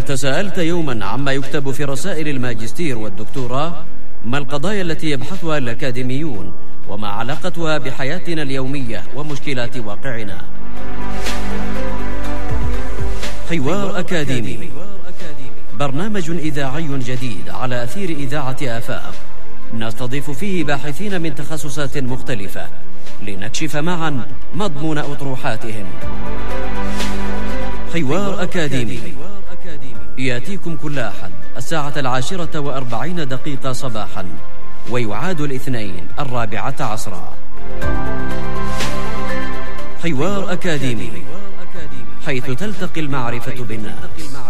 تساءلت يوما عما يكتب في رسائل الماجستير والدكتوراه؟ ما القضايا التي يبحثها الأكاديميون وما علاقتها بحياتنا اليومية ومشكلات واقعنا؟ حوار أكاديمي، برنامج إذاعي جديد على أثير إذاعة آفاق، نستضيف فيه باحثين من تخصصات مختلفة لنكشف معا مضمون أطروحاتهم. حوار أكاديمي يأتيكم كل أحد 10:40 صباحا، ويعاد الاثنين 16:00 عصرا. حوار أكاديمي، حيث تلتقي المعرفة بالناس.